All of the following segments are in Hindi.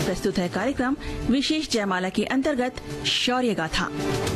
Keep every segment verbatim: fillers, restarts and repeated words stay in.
प्रस्तुत है कार्यक्रम विशेष जयमाला के अंतर्गत शौर्य गाथा।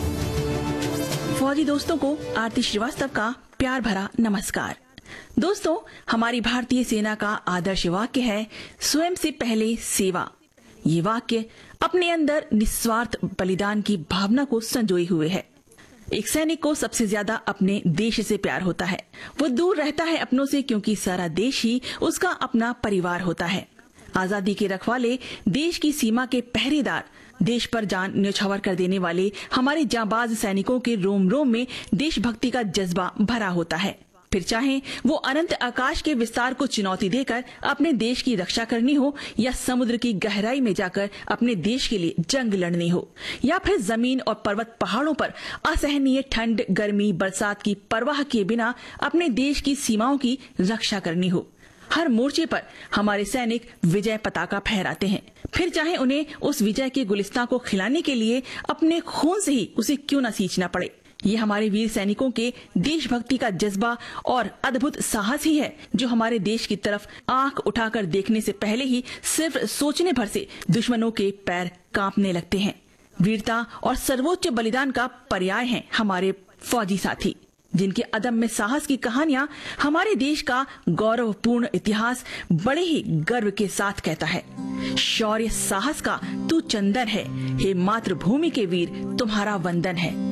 फौजी दोस्तों को आरती श्रीवास्तव का प्यार भरा नमस्कार। दोस्तों, हमारी भारतीय सेना का आदर्श वाक्य है स्वयं से पहले सेवा। ये वाक्य अपने अंदर निस्वार्थ बलिदान की भावना को संजोए हुए है। एक सैनिक को सबसे ज्यादा अपने देश से प्यार होता है। वो दूर रहता है अपनों से, क्योंकि सारा देश ही उसका अपना परिवार होता है। आजादी के रखवाले, देश की सीमा के पहरेदार, देश पर जान न्यौछावर कर देने वाले हमारे जांबाज सैनिकों के रोम रोम में देशभक्ति का जज्बा भरा होता है। फिर चाहे वो अनंत आकाश के विस्तार को चुनौती देकर अपने देश की रक्षा करनी हो, या समुद्र की गहराई में जाकर अपने देश के लिए जंग लड़नी हो, या फिर जमीन और पर्वत पहाड़ों पर असहनीय ठंड, गर्मी, बरसात की परवाह किए बिना अपने देश की सीमाओं की रक्षा करनी हो, हर मोर्चे पर हमारे सैनिक विजय पताका फहराते हैं। फिर चाहे उन्हें उस विजय के गुलिस्तां को खिलाने के लिए अपने खून से ही उसे क्यों न सींचना पड़े। ये हमारे वीर सैनिकों के देशभक्ति का जज्बा और अद्भुत साहस ही है, जो हमारे देश की तरफ आंख उठाकर देखने से पहले ही सिर्फ सोचने भर से दुश्मनों के पैर कांपने लगते हैं। वीरता और सर्वोच्च बलिदान का पर्याय हैं हमारे फौजी साथी, जिनके अदम्य साहस की कहानियां हमारे देश का गौरवपूर्ण इतिहास बड़े ही गर्व के साथ कहता है। शौर्य साहस का तू चंदन है, हे मातृभूमि के वीर तुम्हारा वंदन है।